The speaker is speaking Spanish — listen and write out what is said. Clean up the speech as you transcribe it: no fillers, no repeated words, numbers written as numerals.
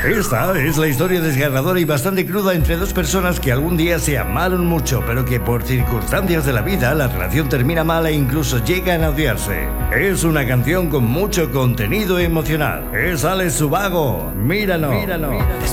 Esta es la historia desgarradora y bastante cruda entre dos personas que algún día se amaron mucho, pero que por circunstancias de la vida la relación termina mal e incluso llegan a odiarse. Es una canción con mucho contenido emocional. Es Alex Ubago. Míralo.